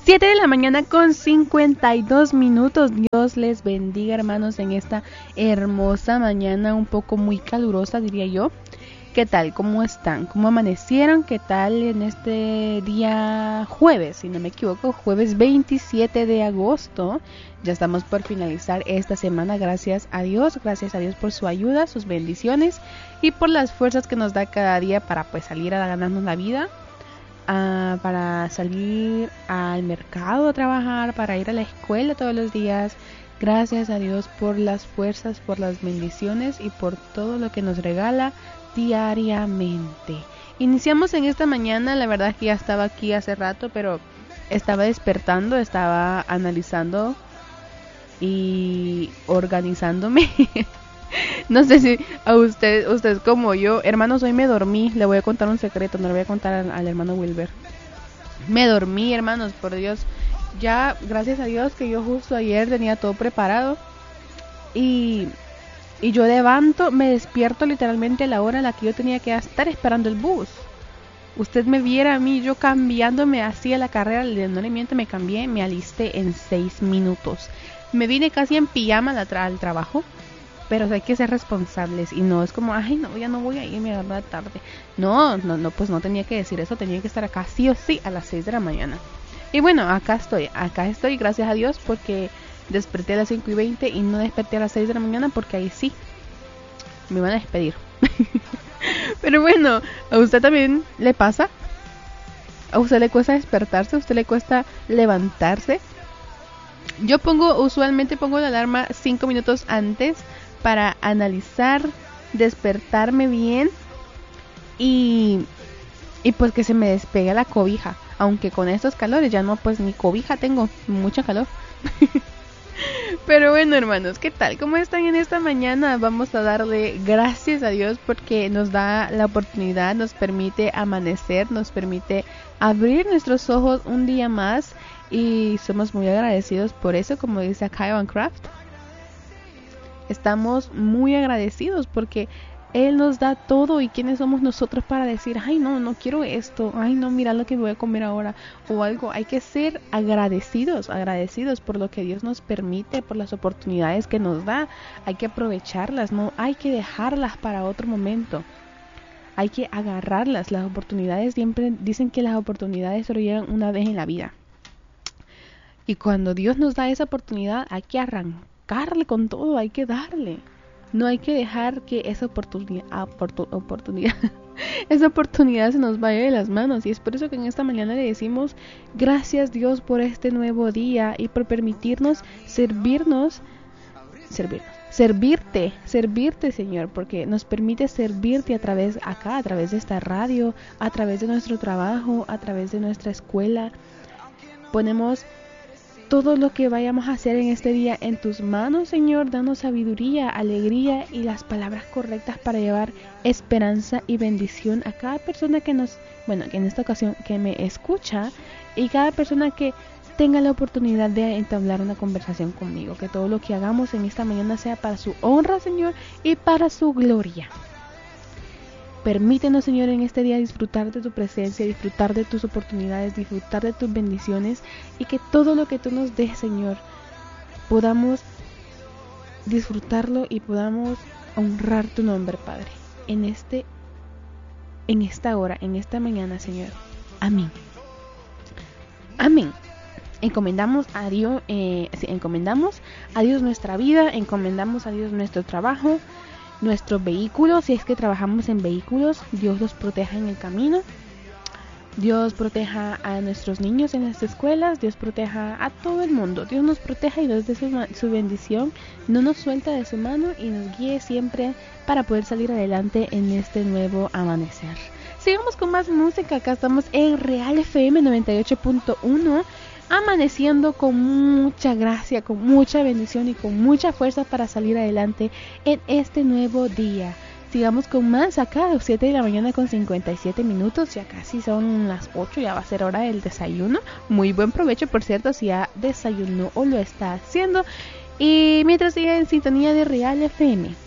7 de la mañana con 52 minutos. Dios les bendiga, hermanos, en esta hermosa mañana, un poco muy calurosa, diría yo. ¿Qué tal? ¿Cómo están? ¿Cómo amanecieron? ¿Qué tal en este día jueves? Si no me equivoco, jueves 27 de agosto. Ya estamos por finalizar esta semana, gracias a Dios por su ayuda, sus bendiciones y por las fuerzas que nos da cada día para pues salir a ganarnos la vida. Para salir al mercado a trabajar, para ir a la escuela todos los días. Gracias a Dios por las fuerzas, por las bendiciones y por todo lo que nos regala diariamente. Iniciamos en esta mañana, la verdad es que ya estaba aquí hace rato, pero estaba despertando, estaba analizando y organizándome. No sé si a usted como yo, hermanos, hoy me dormí. Le voy a contar un secreto, no le voy a contar al hermano Wilber. Me dormí, hermanos, por Dios. Ya, gracias a Dios que yo justo ayer tenía todo preparado. Y yo me despierto literalmente a la hora en la que yo tenía que estar esperando el bus. Usted me viera a mí, yo cambiándome así a la carrera, no le miento, me cambié, me alisté en 6 minutos. Me vine casi en pijama al trabajo. Pero hay que ser responsables y no es como, ay, no, ya no voy a ir, me agarra tarde. No, pues no tenía que decir eso, tenía que estar acá sí o sí a las 6 de la mañana. Y bueno, acá estoy, gracias a Dios, porque desperté a las 5:20 y no desperté a las 6 de la mañana porque ahí sí me van a despedir. Pero bueno, ¿a usted también le pasa? ¿A usted le cuesta despertarse? ¿A usted le cuesta levantarse? Yo usualmente pongo la alarma 5 minutos antes para analizar, despertarme bien y pues que se me despegue la cobija. Aunque con estos calores ya no, pues ni cobija tengo, mucha calor. Pero bueno, hermanos, ¿qué tal? ¿Cómo están en esta mañana? Vamos a darle gracias a Dios porque nos da la oportunidad, nos permite amanecer, nos permite abrir nuestros ojos un día más. Y somos muy agradecidos por eso, como dice acá Ivan Craft. Estamos muy agradecidos porque Él nos da todo. ¿Y quiénes somos nosotros para decir, ay, no quiero esto, ay, no, mira lo que voy a comer ahora o algo? Hay que ser agradecidos por lo que Dios nos permite, por las oportunidades que nos da. Hay que aprovecharlas, no hay que dejarlas para otro momento. Hay que agarrarlas. Las oportunidades, siempre dicen que las oportunidades solo llegan una vez en la vida. Y cuando Dios nos da esa oportunidad, hay que arrancarle con todo, hay que darle. No hay que dejar que esa oportunidad se nos vaya de las manos. Y es por eso que en esta mañana le decimos, gracias Dios por este nuevo día y por permitirnos servirte Señor, porque nos permite servirte a través de esta radio, a través de nuestro trabajo, a través de nuestra escuela. Ponemos todo lo que vayamos a hacer en este día en tus manos, Señor. Danos sabiduría, alegría y las palabras correctas para llevar esperanza y bendición a cada persona que en esta ocasión que me escucha, y cada persona que tenga la oportunidad de entablar una conversación conmigo. Que todo lo que hagamos en esta mañana sea para su honra, Señor, y para su gloria. Permítenos, Señor, en este día disfrutar de tu presencia, disfrutar de tus oportunidades, disfrutar de tus bendiciones, y que todo lo que tú nos des, Señor, podamos disfrutarlo y podamos honrar tu nombre, Padre, en esta hora, en esta mañana, Señor. Amén. Amén. Encomendamos a Dios nuestra vida, encomendamos a Dios nuestro trabajo, nuestros vehículos, si es que trabajamos en vehículos. Dios los proteja en el camino. Dios proteja a nuestros niños en las escuelas. Dios proteja a todo el mundo. Dios nos proteja y nos dé su bendición. No nos suelta de su mano y nos guíe siempre para poder salir adelante en este nuevo amanecer. Sigamos con más música. Acá estamos en Real FM 98.1. Amaneciendo con mucha gracia, con mucha bendición y con mucha fuerza para salir adelante en este nuevo día. Sigamos con más acá, 7 de la mañana con 57 minutos, ya casi son las 8, ya va a ser hora del desayuno. Muy buen provecho, por cierto, si ya desayunó o lo está haciendo. Y mientras siga en sintonía de Real FM.